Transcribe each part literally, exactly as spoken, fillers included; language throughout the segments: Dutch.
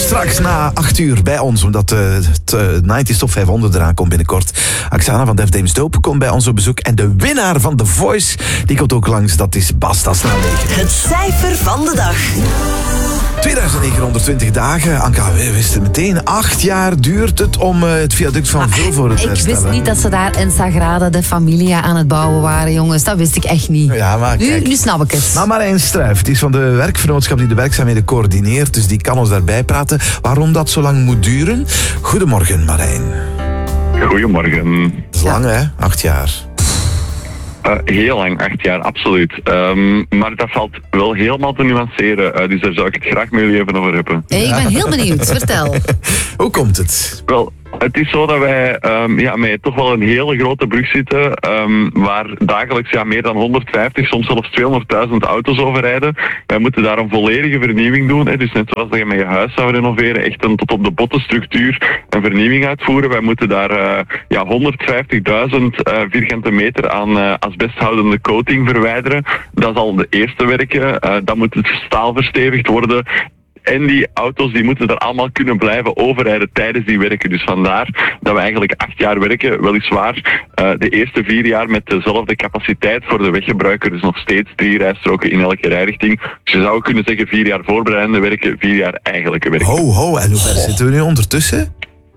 straks na acht uur bij ons, omdat uh, het uh, negentig Top vijfhonderd eraan komt binnenkort. Oksana van Def Dames Dope komt bij ons op bezoek. En de winnaar van The Voice, die komt ook langs. Dat is Bas, snel negen. Het cijfer van de dag. tweeduizend negenhonderdtwintig dagen. Anka, we wisten meteen. Acht jaar duurt het om uh, het viaduct van Vilvoorde te Ik herstellen. wist niet dat ze daar in Sagrada de Familia aan het bouwen waren, jongens. Dat wist ik echt niet. Ja, maar nu, kijk. nu snap ik het. Maar Marijn Struijf, die is van de werkvernootschap die de werkzaamheden coördineert. Dus die kan ons daarbij praten. Waarom dat zo lang moet duren? Goedemorgen, Marijn. Goedemorgen. Dat is lang, hè? Acht jaar. Uh, heel lang, acht jaar, absoluut. Um, maar dat valt wel helemaal te nuanceren. Uh, dus daar zou ik het graag met jullie even over hebben. Hey, ik ben heel benieuwd. Vertel. Hoe komt het? Wel, het is zo dat wij um, ja, met toch wel een hele grote brug zitten, um, waar dagelijks ja, meer dan honderdvijftig, soms zelfs tweehonderdduizend auto's overrijden. Wij moeten daar een volledige vernieuwing doen. Hè. Dus net zoals dat je met je huis zou renoveren, echt een tot op de botten structuur een vernieuwing uitvoeren. Wij moeten daar uh, ja, honderdvijftigduizend uh, vierkante meter aan uh, asbesthoudende coating verwijderen. Dat is al de eerste werken. Uh, dan moet het staal verstevigd worden. En die auto's die moeten er allemaal kunnen blijven overrijden tijdens die werken. Dus vandaar dat we eigenlijk acht jaar werken. Weliswaar uh, de eerste vier jaar met dezelfde capaciteit voor de weggebruiker. Dus nog steeds drie rijstroken in elke rijrichting. Dus je zou kunnen zeggen vier jaar voorbereidende werken, vier jaar eigenlijke werken. Ho, ho. En hoe ver oh. zitten we nu ondertussen?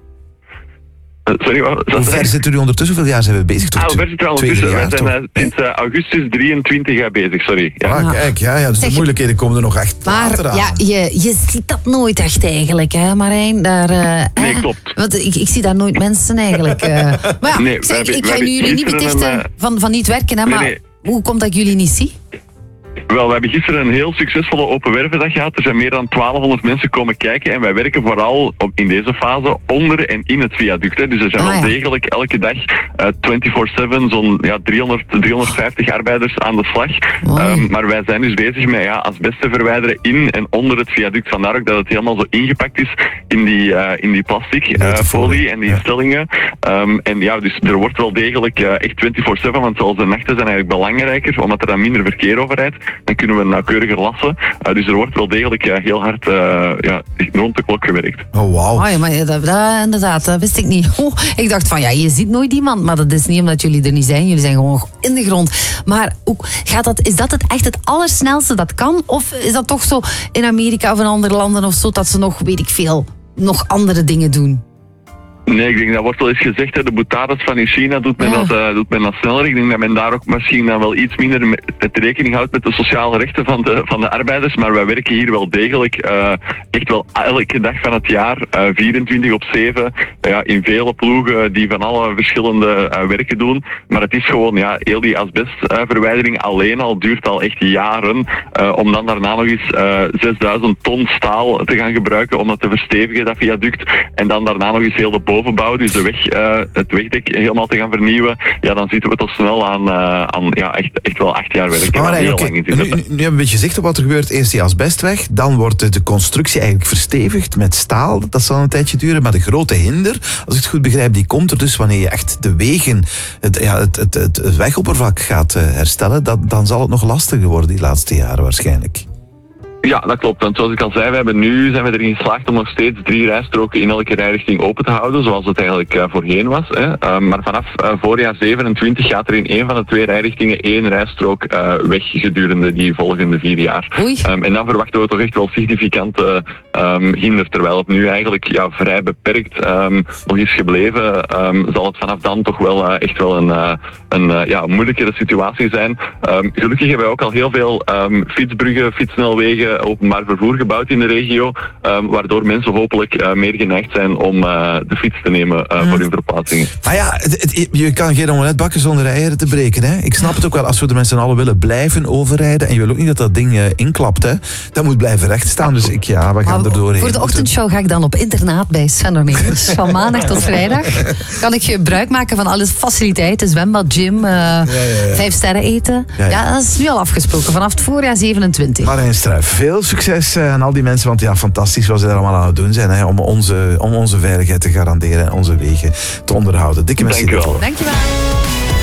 Sorry, wat? Hoe ver zitten jullie ondertussen? Hoeveel jaar zijn we bezig? Ah, hoe ver zitten we ondertussen? Wij zijn uh, sinds uh, augustus drieëntwintig jaar bezig, sorry. Ja. Ah, kijk, ja, ja, dus de moeilijkheden komen er nog echt later aan. Maar ja, je, je ziet dat nooit echt eigenlijk, hè Marijn? Daar, uh, nee, eh, klopt. Want ik, ik zie daar nooit mensen eigenlijk. Uh. Maar ja, nee, zeg, hebben, ik ga jullie niet betichten uh, van, van niet werken, hè, maar nee, nee. Hoe komt dat ik jullie niet zie? Wel, we hebben gisteren een heel succesvolle open wervendag gehad. Er zijn meer dan twaalfhonderd mensen komen kijken en wij werken vooral op, in deze fase onder en in het viaduct. Hè. Dus er zijn ah, wel ja. degelijk elke dag uh, vierentwintig zeven zo'n ja, driehonderd, driehonderdvijftig arbeiders aan de slag. Um, maar wij zijn dus bezig met ja, asbest te verwijderen in en onder het viaduct. Vandaar ook dat het helemaal zo ingepakt is in die, uh, in die plastic uh, folie en die ja. stellingen. Um, en ja, dus er wordt wel degelijk uh, echt vierentwintig zeven, want zoals de nachten zijn eigenlijk belangrijker, omdat er dan minder verkeer overrijdt. Dan kunnen we nauwkeuriger lassen. Uh, dus er wordt wel degelijk uh, heel hard uh, ja, rond de klok gewerkt. Oh, wauw. Oh, ja, maar dat, dat, inderdaad, dat wist ik niet. Oh, ik dacht van, ja, je ziet nooit iemand, maar dat is niet omdat jullie er niet zijn. Jullie zijn gewoon in de grond. Maar hoe gaat dat, is dat het echt het allersnelste dat kan? Of is dat toch zo in Amerika of in andere landen of zo, dat ze nog, weet ik veel, nog andere dingen doen? Nee, ik denk dat wordt wel eens gezegd, hè, de boutades van in China doet men, ja. dat, uh, doet men dat sneller. Ik denk dat men daar ook misschien dan wel iets minder met, het rekening houdt met de sociale rechten van de, van de arbeiders. Maar wij werken hier wel degelijk uh, echt wel elke dag van het jaar, uh, vierentwintig op zeven, uh, ja, in vele ploegen die van alle verschillende uh, werken doen. Maar het is gewoon, ja, heel die asbestverwijdering uh, alleen al duurt al echt jaren. Uh, om dan daarna nog eens uh, zesduizend ton staal te gaan gebruiken om dat te verstevigen, dat viaduct. En dan daarna nog eens heel de bovenbouw, dus de weg, uh, het wegdek helemaal te gaan vernieuwen, ja, dan zitten we toch snel aan, uh, aan ja, echt, echt wel acht jaar werken. Maar heel okay. lang in nu, nu hebben we een beetje zicht op wat er gebeurt. Eerst die asbestweg, dan wordt de constructie eigenlijk verstevigd met staal. Dat zal een tijdje duren, maar de grote hinder, als ik het goed begrijp, die komt er dus wanneer je echt de wegen, het, ja, het, het, het, het wegoppervlak gaat uh, herstellen, dat, dan zal het nog lastiger worden die laatste jaren waarschijnlijk. Ja, dat klopt. Want zoals ik al zei, we hebben nu zijn we erin geslaagd om nog steeds drie rijstroken in elke rijrichting open te houden, zoals het eigenlijk uh, voorheen was. Hè. Uh, maar vanaf uh, voorjaar zevenentwintig gaat er in één van de twee rijrichtingen één rijstrook uh, weg gedurende die volgende vier jaar. Um, en dan verwachten we toch echt wel significante um, hinder, terwijl het nu eigenlijk ja, vrij beperkt um, nog is gebleven, um, zal het vanaf dan toch wel uh, echt wel een, uh, een uh, ja, moeilijkere situatie zijn. Um, gelukkig hebben we ook al heel veel um, fietsbruggen, fietssnelwegen, openbaar vervoer gebouwd in de regio, um, waardoor mensen hopelijk uh, meer geneigd zijn om uh, de fiets te nemen uh, voor hun verplaatsingen. Ah ja, het, het, je kan geen omelet bakken zonder eieren te breken. Hè? Ik snap het ook wel, als we er met z'n allen willen blijven overrijden, en je wil ook niet dat dat ding uh, inklapt, hè? Dat moet blijven rechtstaan, dus ik, ja, we gaan maar, er doorheen. Voor de ochtendshow ga ik dan op internaat bij Sven Ornelis. Van maandag tot vrijdag kan ik gebruik maken van alle faciliteiten, zwembad, gym, uh, ja, ja, ja. vijf sterren eten. Ja, ja. ja, dat is nu al afgesproken, vanaf het voorjaar zevenentwintig. Marijn Struijf, veel succes aan al die mensen, want ja, fantastisch wat ze er allemaal aan het doen zijn, hè, om, onze, om onze veiligheid te garanderen en onze wegen te onderhouden. Dikke merci. Dank je wel. Dank je wel.